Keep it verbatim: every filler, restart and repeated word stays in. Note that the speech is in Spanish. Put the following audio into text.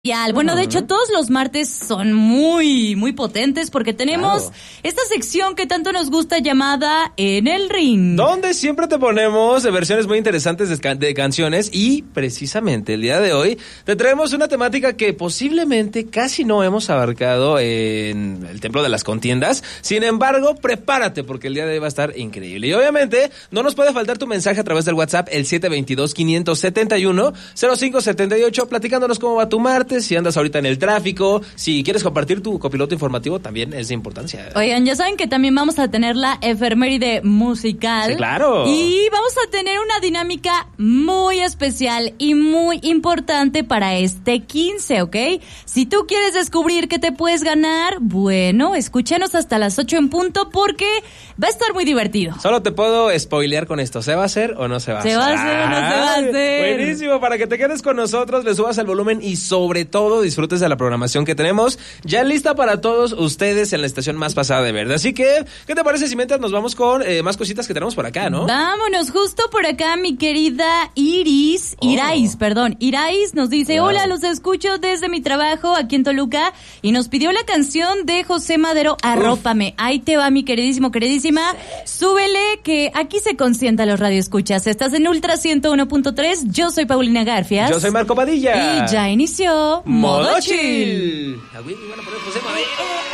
Bueno, de hecho, todos los martes son muy, muy potentes porque tenemos claro. esta sección que tanto nos gusta llamada En el Ring. Donde siempre te ponemos versiones muy interesantes de, can- de canciones y precisamente el día de hoy te traemos una temática que posiblemente casi no hemos abarcado en el Templo de las Contiendas. Sin embargo, prepárate porque el día de hoy va a estar increíble. Y obviamente no nos puede faltar tu mensaje a través del WhatsApp, el siete dos dos, cinco siete uno, cero cinco siete ocho, platicándonos cómo va tu martes. Si andas ahorita en el tráfico, si quieres compartir tu copiloto informativo, también es de importancia. Oigan, ya saben que también vamos a tener la efeméride musical. Sí, claro. Y vamos a tener una dinámica muy especial y muy importante para este quince, ¿ok? Si tú quieres descubrir qué te puedes ganar, bueno, escúchanos hasta las ocho en punto porque va a estar muy divertido. Solo te puedo spoilear con esto. ¿Se va a hacer o no se va a hacer? ¿Se va a hacer o no se va a hacer? Buenísimo, para que te quedes con nosotros, le subas el volumen y sobre todo disfrutes de la programación que tenemos ya lista para todos ustedes en la estación más pasada de verde. Así que, ¿qué te parece si mientras nos vamos con eh, más cositas que tenemos por acá, no? Vámonos, justo por acá mi querida Iris, oh. Irais, perdón, Irais nos dice, wow. Hola, los escucho desde mi trabajo aquí en Toluca y nos pidió la canción de José Madero, Arrópame. Uf. Ahí te va mi queridísimo, queridísima, súbele que aquí se consienta los radioescuchas. Estás en Ultra ciento uno punto tres, yo soy Paulina Garfias. Yo soy Marco Padilla. Y ya inició Modo Chill. Chill.